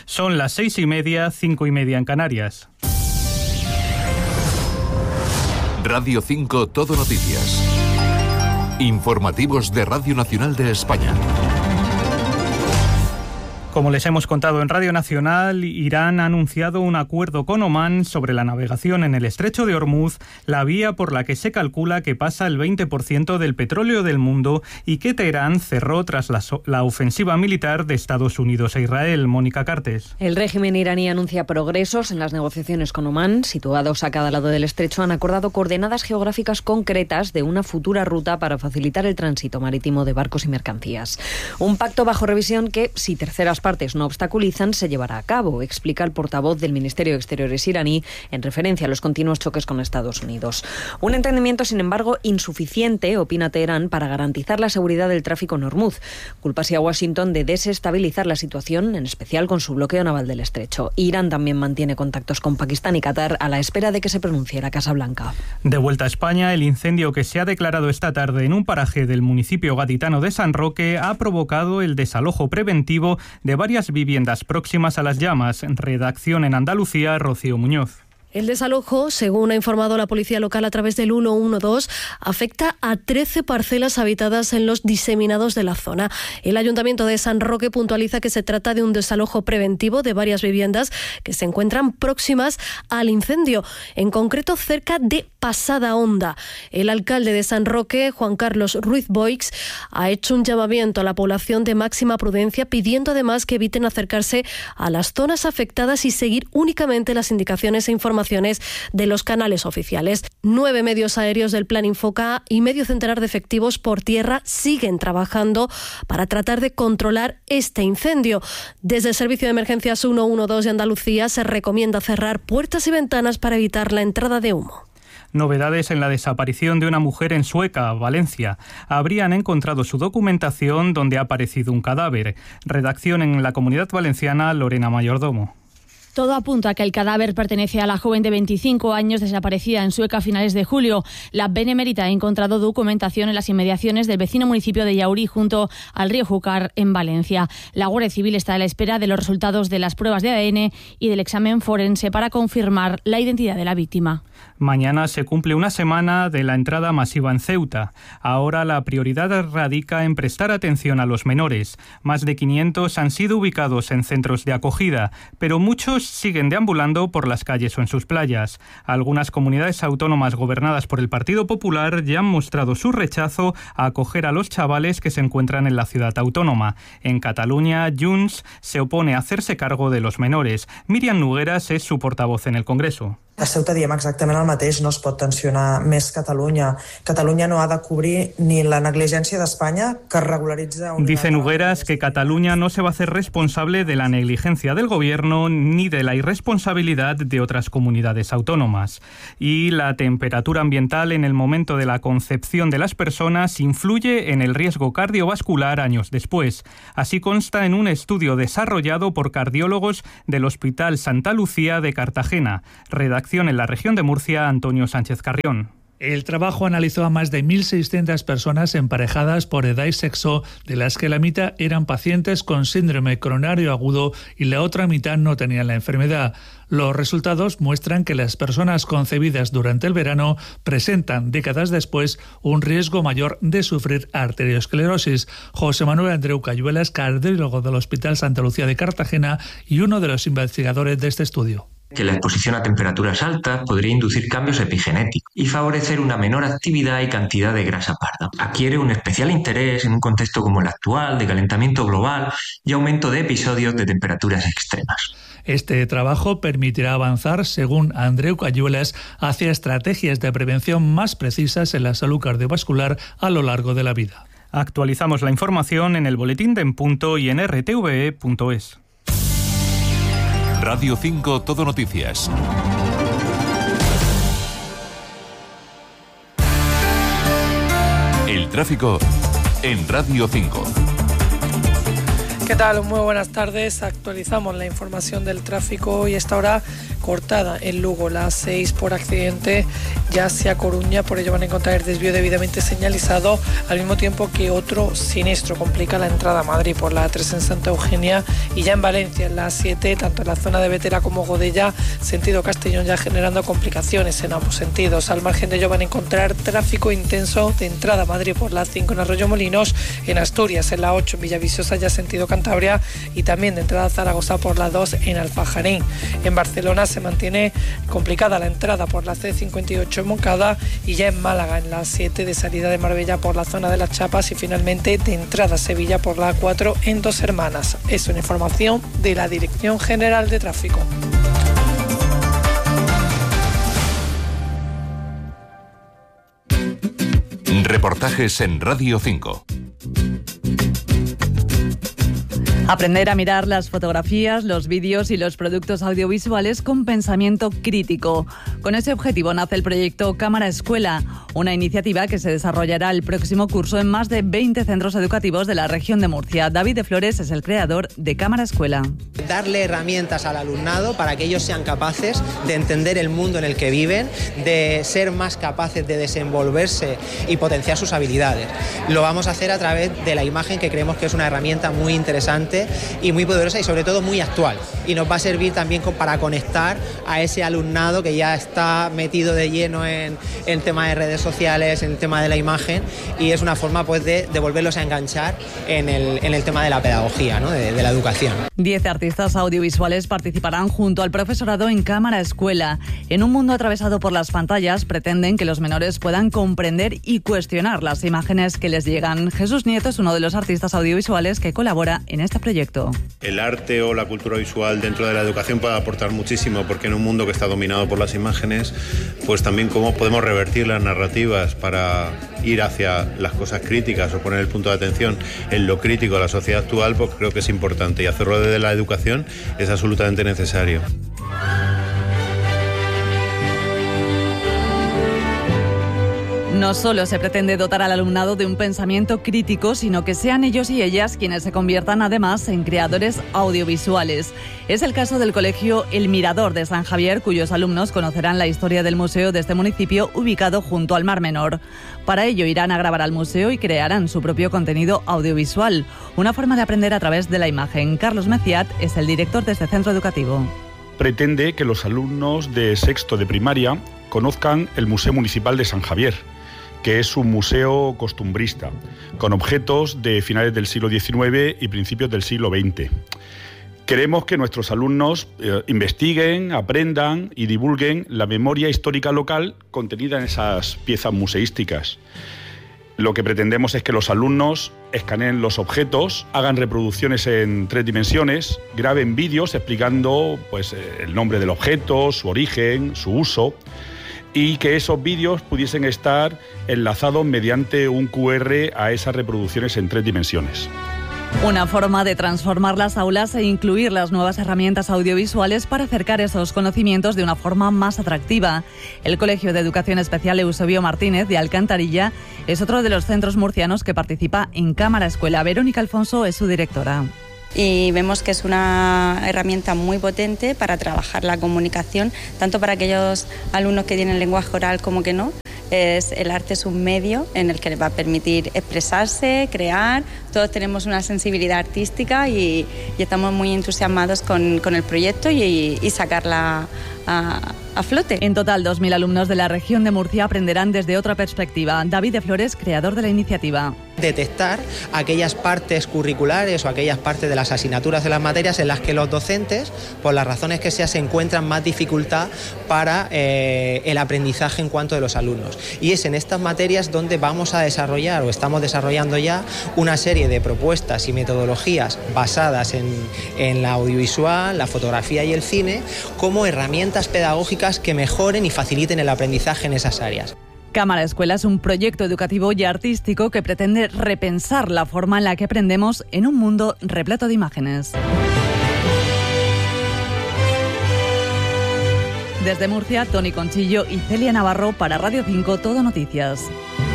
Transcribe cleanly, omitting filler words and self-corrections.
Son las 6:30, 5:30 en Canarias. Radio 5 Todo Noticias. Informativos de Radio Nacional de España. Como les hemos contado en Radio Nacional, Irán ha anunciado un acuerdo con Omán sobre la navegación en el estrecho de Hormuz, la vía por la que se calcula que pasa el 20% del petróleo del mundo y que Teherán cerró tras la ofensiva militar de Estados Unidos e Israel. Mónica Cartes. El régimen iraní anuncia progresos en las negociaciones con Omán. Situados a cada lado del estrecho, han acordado coordenadas geográficas concretas de una futura ruta para facilitar el tránsito marítimo de barcos y mercancías. Un pacto bajo revisión que, si terceras partes no obstaculizan, se llevará a cabo, explica el portavoz del Ministerio de Exteriores iraní en referencia a los continuos choques con Estados Unidos. Un entendimiento, sin embargo, insuficiente, opina Teherán, para garantizar la seguridad del tráfico en Hormuz. Culpa así a Washington de desestabilizar la situación, en especial con su bloqueo naval del estrecho. Irán también mantiene contactos con Pakistán y Qatar a la espera de que se pronuncie la Casa Blanca. De vuelta a España, el incendio que se ha declarado esta tarde en un paraje del municipio gaditano de San Roque ha provocado el desalojo preventivo de varias viviendas próximas a las llamas. Redacción en Andalucía, Rocío Muñoz. El desalojo, según ha informado la policía local a través del 112, afecta a 13 parcelas habitadas en los diseminados de la zona. El Ayuntamiento de San Roque puntualiza que se trata de un desalojo preventivo de varias viviendas que se encuentran próximas al incendio, en concreto cerca de Pasada Honda. El alcalde de San Roque, Juan Carlos Ruiz Boix, ha hecho un llamamiento a la población de máxima prudencia, pidiendo además que eviten acercarse a las zonas afectadas y seguir únicamente las indicaciones e informaciones de los canales oficiales. 9 medios aéreos del Plan Infoca y medio centenar de efectivos por tierra siguen trabajando para tratar de controlar este incendio. Desde el Servicio de Emergencias 112 de Andalucía se recomienda cerrar puertas y ventanas para evitar la entrada de humo. Novedades en la desaparición de una mujer en Sueca, Valencia. Habrían encontrado su documentación donde ha aparecido un cadáver. Redacción en la Comunidad Valenciana, Lorena Mayordomo. Todo apunta a que el cadáver pertenece a la joven de 25 años desaparecida en Sueca a finales de julio. La Benemérita ha encontrado documentación en las inmediaciones del vecino municipio de Llaurí, junto al río Júcar, en Valencia. La Guardia Civil está a la espera de los resultados de las pruebas de ADN y del examen forense para confirmar la identidad de la víctima. Mañana se cumple una semana de la entrada masiva en Ceuta. Ahora la prioridad radica en prestar atención a los menores. Más de 500 han sido ubicados en centros de acogida, pero muchos siguen deambulando por las calles o en sus playas. Algunas comunidades autónomas gobernadas por el Partido Popular ya han mostrado su rechazo a acoger a los chavales que se encuentran en la ciudad autónoma. En Cataluña, Junts se opone a hacerse cargo de los menores. Míriam Nogueras es su portavoz en el Congreso. A Ceuta diem exactament el mateix, no es pot tensionar més Catalunya. Catalunya no ha de cobrir ni la negligència d'Espanya, que regularitza... Dice Nogueras que Cataluña no se va a hacer responsable de la negligencia del gobierno ni de la irresponsabilidad de otras comunidades autónomas. Y la temperatura ambiental en el momento de la concepción de las personas influye en el riesgo cardiovascular años después. Así consta en un estudio desarrollado por cardiólogos del Hospital Santa Lucía de Cartagena. Redacción en la región de Murcia, Antonio Sánchez Carrión. El trabajo analizó a más de 1.600 personas emparejadas por edad y sexo, de las que la mitad eran pacientes con síndrome coronario agudo y la otra mitad no tenían la enfermedad. Los resultados muestran que las personas concebidas durante el verano presentan décadas después un riesgo mayor de sufrir arteriosclerosis. José Manuel Andreu Cayuelas, cardiólogo del Hospital Santa Lucía de Cartagena y uno de los investigadores de este estudio. Que la exposición a temperaturas altas podría inducir cambios epigenéticos y favorecer una menor actividad y cantidad de grasa parda. Adquiere un especial interés en un contexto como el actual, de calentamiento global y aumento de episodios de temperaturas extremas. Este trabajo permitirá avanzar, según Andreu Cayuelas, hacia estrategias de prevención más precisas en la salud cardiovascular a lo largo de la vida. Actualizamos la información en el boletín de En Punto y en rtve.es. Radio 5 Todo Noticias. El tráfico en Radio 5. ¿Qué tal? Muy buenas tardes. Actualizamos la información del tráfico y esta hora cortada en Lugo la A6 por accidente ya hacia Coruña, por ello van a encontrar el desvío debidamente señalizado, al mismo tiempo que otro siniestro complica la entrada a Madrid por la A3 en Santa Eugenia, y ya en Valencia en la A7, tanto en la zona de Vetera como Godella, sentido Castellón, ya generando complicaciones en ambos sentidos. Al margen de ello van a encontrar tráfico intenso de entrada a Madrid por la A5 en Arroyomolinos, en Asturias en la 8 en Villaviciosa ya sentido Cantabria, y también de entrada a Zaragoza por la 2 en Alfajarín. En Barcelona se mantiene complicada la entrada por la C58 en Moncada, y ya en Málaga en la 7 de salida de Marbella por la zona de las Chapas, y finalmente de entrada a Sevilla por la A4 en Dos Hermanas. Es una información de la Dirección General de Tráfico. Reportajes en Radio 5. Aprender a mirar las fotografías, los vídeos y los productos audiovisuales con pensamiento crítico. Con ese objetivo nace el proyecto Cámara Escuela, una iniciativa que se desarrollará el próximo curso en más de 20 centros educativos de la región de Murcia. David de Flores es el creador de Cámara Escuela. Darle herramientas al alumnado para que ellos sean capaces de entender el mundo en el que viven, de ser más capaces de desenvolverse y potenciar sus habilidades. Lo vamos a hacer a través de la imagen, que creemos que es una herramienta muy interesante y muy poderosa y sobre todo muy actual, y nos va a servir también para conectar a ese alumnado que ya está metido de lleno en el tema de redes sociales, en el tema de la imagen, y es una forma pues de volverlos a enganchar en el tema de la pedagogía, ¿no? de la educación. 10 artistas audiovisuales participarán junto al profesorado en Cámara Escuela. En un mundo atravesado por las pantallas, pretenden que los menores puedan comprender y cuestionar las imágenes que les llegan. Jesús Nieto es uno de los artistas audiovisuales que colabora en este proyecto. El arte o la cultura visual dentro de la educación puede aportar muchísimo, porque en un mundo que está dominado por las imágenes, pues también cómo podemos revertir las narrativas para ir hacia las cosas críticas o poner el punto de atención en lo crítico de la sociedad actual, pues creo que es importante, y hacerlo desde la educación es absolutamente necesario. No solo se pretende dotar al alumnado de un pensamiento crítico, sino que sean ellos y ellas quienes se conviertan además en creadores audiovisuales. Es el caso del colegio El Mirador de San Javier, cuyos alumnos conocerán la historia del museo de este municipio ubicado junto al Mar Menor. Para ello irán a grabar al museo y crearán su propio contenido audiovisual, una forma de aprender a través de la imagen. Carlos Meciat es el director de este centro educativo. Pretende que los alumnos de sexto de primaria conozcan el Museo Municipal de San Javier, que es un museo costumbrista, con objetos de finales del siglo XIX y principios del siglo XX. Queremos que nuestros alumnos investiguen, aprendan y divulguen la memoria histórica local contenida en esas piezas museísticas. Lo que pretendemos es que los alumnos escaneen los objetos, hagan reproducciones en 3 dimensiones, graben vídeos explicando pues, el nombre del objeto, su origen, su uso, y que esos vídeos pudiesen estar enlazados mediante un QR a esas reproducciones en 3 dimensiones. Una forma de transformar las aulas e incluir las nuevas herramientas audiovisuales para acercar esos conocimientos de una forma más atractiva. El Colegio de Educación Especial Eusebio Martínez de Alcantarilla es otro de los centros murcianos que participa en Cámara Escuela. Verónica Alfonso es su directora. Y vemos que es una herramienta muy potente para trabajar la comunicación, tanto para aquellos alumnos que tienen lenguaje oral como que no. El arte es un medio en el que les va a permitir expresarse, crear. Todos tenemos una sensibilidad artística y estamos muy entusiasmados con el proyecto y sacarla a flote. En total, 2.000 alumnos de la región de Murcia aprenderán desde otra perspectiva. David de Flores, creador de la iniciativa. Detectar aquellas partes curriculares o aquellas partes de las asignaturas de las materias en las que los docentes, por las razones que sea, se encuentran más dificultad para el aprendizaje en cuanto de los alumnos. Y es en estas materias donde vamos a desarrollar o estamos desarrollando ya una serie de propuestas y metodologías basadas en la audiovisual, la fotografía y el cine como herramientas pedagógicas que mejoren y faciliten el aprendizaje en esas áreas. Cámara Escuela es un proyecto educativo y artístico que pretende repensar la forma en la que aprendemos en un mundo repleto de imágenes. Desde Murcia, Tony Conchillo y Celia Navarro para Radio 5 Todo Noticias.